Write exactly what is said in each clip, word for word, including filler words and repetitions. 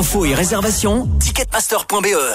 Infos et réservations, ticketmaster point b e.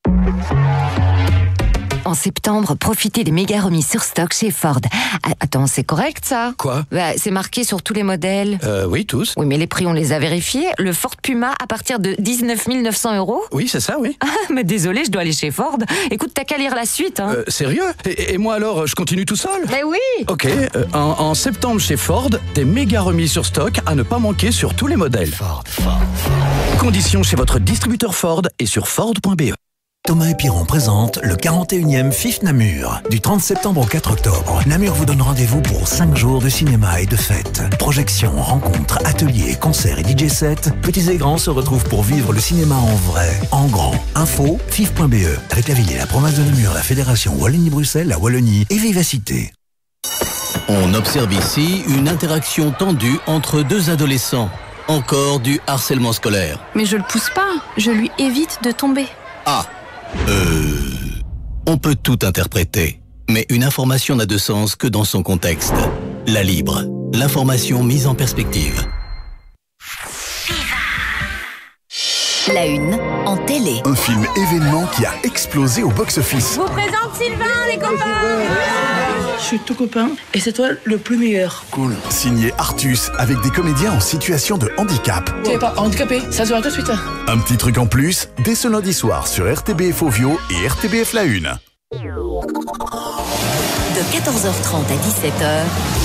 En septembre, profitez des méga remises sur stock chez Ford. Ah, attends, c'est correct ça ? Quoi ? Bah, c'est marqué sur tous les modèles. Euh, oui, tous. Oui, mais les prix, on les a vérifiés. Le Ford Puma à partir de dix-neuf mille neuf cents euros. Oui, c'est ça, oui. Ah, mais désolé, je dois aller chez Ford. Écoute, t'as qu'à lire la suite. Hein. Euh, sérieux ? et, et moi alors, je continue tout seul ? Mais oui. Ok, euh, en, en septembre chez Ford, des méga remises sur stock à ne pas manquer sur tous les modèles. Ford, Ford, Ford. Conditions chez votre distributeur Ford et sur Ford point b e. Thomas et Piron présente le quarante et unième F I F Namur. Du trente septembre au quatre octobre, Namur vous donne rendez-vous pour cinq jours de cinéma et de fêtes. Projections, rencontres, ateliers, concerts et D J sets, petits et grands se retrouvent pour vivre le cinéma en vrai, en grand. Info, F I F point b e, avec la ville et la province de Namur, la fédération Wallonie-Bruxelles, la Wallonie et Vivacité. On observe ici une interaction tendue entre deux adolescents. Encore du harcèlement scolaire. Mais je le pousse pas, je lui évite de tomber. Ah Euh... On peut tout interpréter, mais une information n'a de sens que dans son contexte. La Libre, l'information mise en perspective. La une en télé. Un film événement qui a explosé au box-office. Je vous présente Sylvain, les copains. Je suis ton copain et c'est toi le plus meilleur. Cool. Signé Artus, avec des comédiens en situation de handicap. Tu n'es pas handicapé, ça se voit tout de suite. Un petit truc en plus, dès ce lundi soir sur R T B F Ovio et R T B F La Une. De quatorze heures trente à dix-sept heures,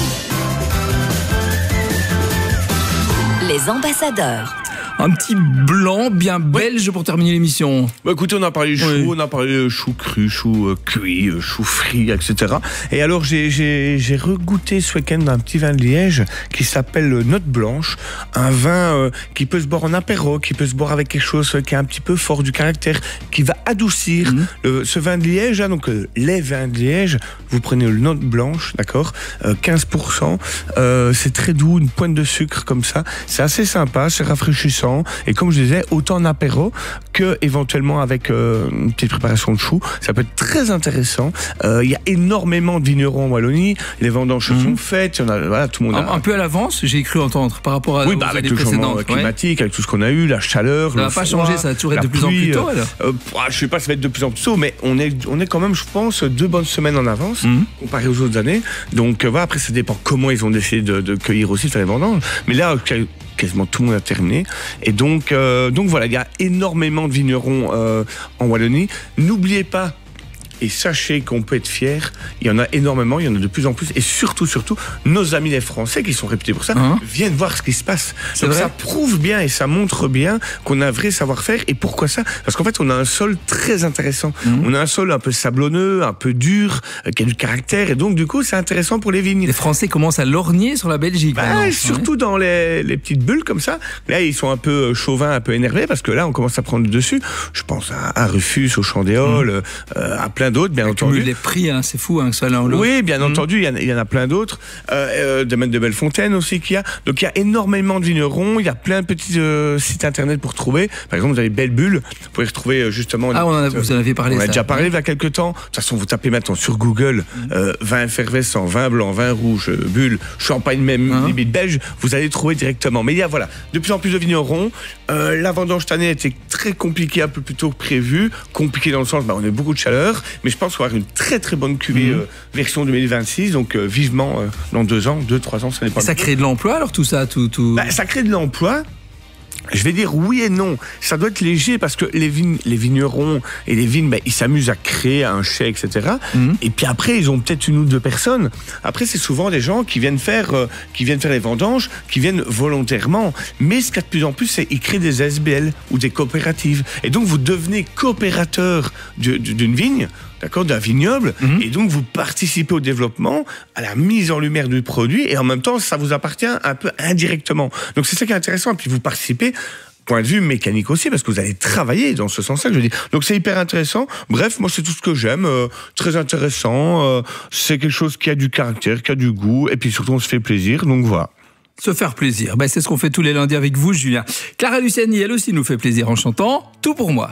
les ambassadeurs. Un petit blanc bien belge pour terminer l'émission. Bah écoutez, on a parlé chou, oui. on a parlé chou cru, chou euh, cuit, euh, chou frit, et cetera. Et alors j'ai j'ai j'ai regoûté ce week-end un petit vin de Liège qui s'appelle Note Blanche, un vin euh, qui peut se boire en apéro, qui peut se boire avec quelque chose qui est un petit peu fort du caractère, qui va adoucir mmh. le, ce vin de Liège. Hein, donc euh, les vins de Liège, vous prenez le Note Blanche, d'accord, euh, quinze pour cent. Euh, c'est très doux, une pointe de sucre comme ça. C'est assez sympa, c'est rafraîchissant. Et comme je disais, autant en apéro que éventuellement avec euh, une petite préparation de choux, ça peut être très intéressant. Il euh, y a énormément de vignerons en Wallonie, les vendanges mmh. sont faites, y en a, voilà, tout le monde. Un, a... un peu à l'avance, j'ai cru entendre par rapport à oui, bah, avec le changement climatique, ouais. avec tout ce qu'on a eu, la chaleur, ça le va pas froid, changer, ça va toujours être de plus pluie, en plus tôt. Alors. Euh, je sais pas, ça va être de plus en plus tôt, mais on est on est quand même, je pense, deux bonnes semaines en avance mmh. comparé aux autres années. Donc euh, voilà, après ça dépend comment ils ont décidé de, de cueillir aussi, de faire les vendanges. Mais là, quasiment tout le monde a terminé. Et donc, euh, donc voilà, il y a énormément de vignerons euh, en Wallonie. N'oubliez pas, et sachez qu'on peut être fier, il y en a énormément, il y en a de plus en plus, et surtout, surtout, nos amis les Français, qui sont réputés pour ça, hein viennent voir ce qui se passe. C'est donc vrai. ça prouve bien et ça montre bien qu'on a un vrai savoir-faire. Et pourquoi ça ? Parce qu'en fait, on a un sol très intéressant. Mmh. On a un sol un peu sablonneux, un peu dur, euh, qui a du caractère, et donc du coup, c'est intéressant pour les vignes. Les Français commencent à lorgner sur la Belgique. Bah, surtout ouais. dans les, les petites bulles comme ça. Là, ils sont un peu chauvins, un peu énervés, parce que là, on commence à prendre le dessus. Je pense à, à Rufus, au Chandéol, mmh. euh, à plein d'autres, bien entendu. Les prix, hein, c'est fou, hein, ça l'un ou l'autre. Oui, bien mmh. entendu, il y, en a, il y en a plein d'autres. Euh, euh, Domaine de Bellefontaine aussi qu'il y a. Donc il y a énormément de vignerons, il y a plein de petits euh, sites internet pour trouver. Par exemple, vous avez Belle Bulle, vous pouvez retrouver euh, justement... Ah, on en a, vous en avez parlé. On en a ça. déjà parlé il y a quelques temps. De toute façon, vous tapez maintenant sur Google mmh. euh, vin effervescent, vin blanc, vin rouge, euh, bulle, champagne même, mmh. limite belge, vous allez trouver directement. Mais il y a voilà, de plus en plus de vignerons. Euh, la vendange cette année était très compliquée, un peu plus tôt que prévu. Compliquée dans le sens, bah, on a beaucoup de chaleur, mais je pense qu'on va avoir une très très bonne cuvée mmh. euh, version deux mille vingt-six, donc euh, vivement euh, dans deux ans, deux, trois ans, ça n'est pas. Ça crée de l'emploi alors tout ça, tout, tout... Bah, ça crée de l'emploi. Je vais dire oui et non. Ça doit être léger parce que les, vignes, les vignerons et les vignes, bah, ils s'amusent à créer un chai, et cetera. Mmh. Et puis après, ils ont peut-être une ou deux personnes. Après, c'est souvent des gens qui viennent faire, euh, qui viennent faire les vendanges, qui viennent volontairement. Mais ce qu'il y a de plus en plus, c'est qu'ils créent des A S B L ou des coopératives. Et donc, vous devenez coopérateur de, de, d'une vigne, d'accord, d'un vignoble, mmh. et donc vous participez au développement, à la mise en lumière du produit, et en même temps, ça vous appartient un peu indirectement. Donc c'est ça qui est intéressant, et puis vous participez, point de vue mécanique aussi, parce que vous allez travailler dans ce sens-là, que je dis. Donc c'est hyper intéressant. Bref, moi c'est tout ce que j'aime, euh, très intéressant, euh, c'est quelque chose qui a du caractère, qui a du goût, et puis surtout on se fait plaisir, donc voilà. Se faire plaisir, ben, c'est ce qu'on fait tous les lundis avec vous, Julien. Clara Luciani, elle aussi nous fait plaisir en chantant « Tout pour moi ».